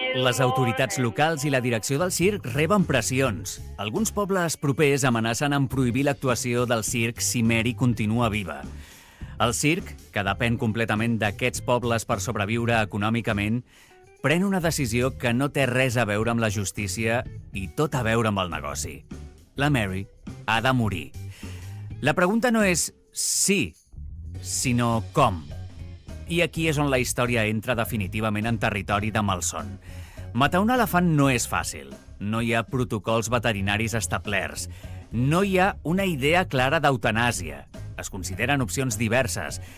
Les autoritats locals i la direcció del circ reben pressions. Alguns pobles propers amenacen amb prohibir l'actuació del circ si Mary continua viva. El circ, que depèn completament d'aquests pobles per sobreviure econòmicament, pren una decisió que no té res a veure amb la justícia i tot a veure amb el negoci. La Mary ha de morir. La pregunta no és si, sinó com. I aquí és on la història entra definitivament en territori de malson. Matar un elefant no és fàcil. No hi ha protocols veterinaris establerts. No hi ha una idea clara d'eutanàsia. Es consideren opcions diverses.